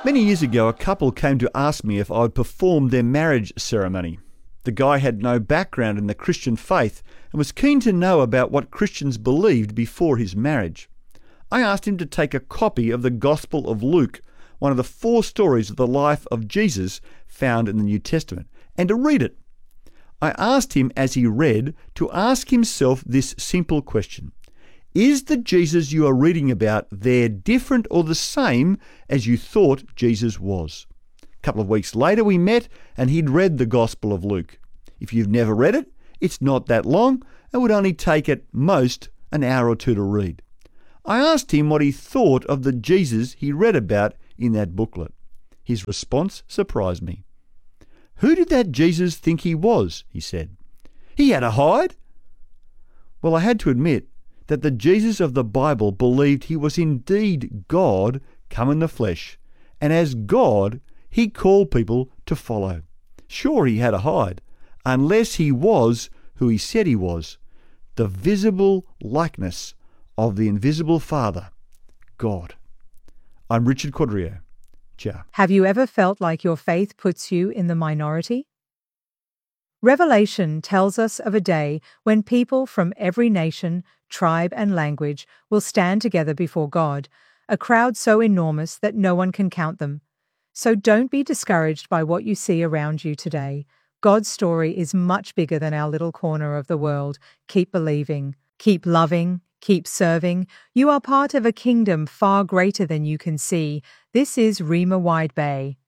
Many years ago, a couple came to ask me if I would perform their marriage ceremony. The guy had no background in the Christian faith and was keen to know about what Christians believed before his marriage. I asked him to take a copy of the Gospel of Luke, one of the 4 stories of the life of Jesus found in the New Testament, and to read it. I asked him as he read to ask himself this simple question: is the Jesus you are reading about there different or the same as you thought Jesus was? A couple of weeks later we met and he'd read the Gospel of Luke. If you've never read it, it's not that long and would only take at most an hour or 2 to read. I asked him what he thought of the Jesus he read about in that booklet. His response surprised me. "Who did that Jesus think he was?" he said. "He had a hide?" Well, I had to admit that the Jesus of the Bible believed he was indeed God come in the flesh, and as God, he called people to follow. Sure, he had a hide, unless he was who he said he was, the visible likeness of the invisible Father, God. I'm Richard Quadrio. Ciao. Have you ever felt like your faith puts you in the minority? Revelation tells us of a day when people from every nation, tribe, and language will stand together before God, a crowd so enormous that no one can count them. So don't be discouraged by what you see around you today. God's story is much bigger than our little corner of the world. Keep believing, keep loving, keep serving. You are part of a kingdom far greater than you can see. This is Rima Wide Bay.